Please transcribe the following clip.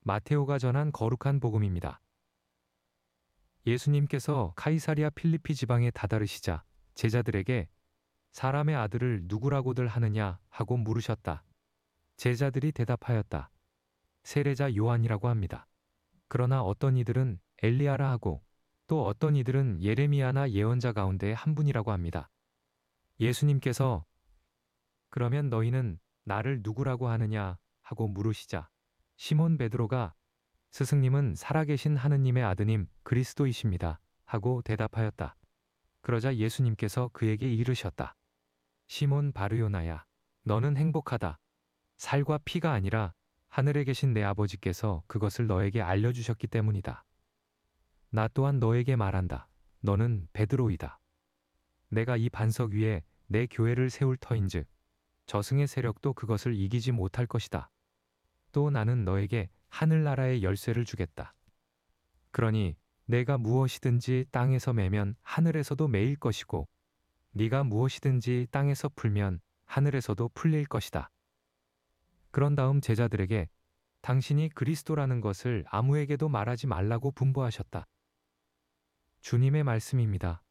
마테오가 전한 거룩한 복음입니다. 예수님께서 카이사리아 필리피 지방에 다다르시자 제자들에게 사람의 아들을 누구라고들 하느냐 하고 물으셨다. 제자들이 대답하였다. 세례자 요한이라고 합니다. 그러나 어떤 이들은 엘리야라 하고 또 어떤 이들은 예레미야나 예언자 가운데 한 분이라고 합니다. 예수님께서 그러면 너희는 나를 누구라고 하느냐 하고 물으시자 시몬 베드로가 스승님은 살아계신 하느님의 아드님 그리스도이십니다 하고 대답하였다. 그러자 예수님께서 그에게 이르셨다. 시몬 바르요나야, 너는 행복하다. 살과 피가 아니라 하늘에 계신 내 아버지께서 그것을 너에게 알려주셨기 때문이다. 나 또한 너에게 말한다. 너는 베드로이다. 내가 이 반석 위에 내 교회를 세울 터인즉 저승의 세력도 그것을 이기지 못할 것이다. 또 나는 너에게 하늘나라의 열쇠를 주겠다. 그러니 내가 무엇이든지 땅에서 매면 하늘에서도 매일 것이고 네가 무엇이든지 땅에서 풀면 하늘에서도 풀릴 것이다. 그런 다음 제자들에게 당신이 그리스도라는 것을 아무에게도 말하지 말라고 분부하셨다. 주님의 말씀입니다.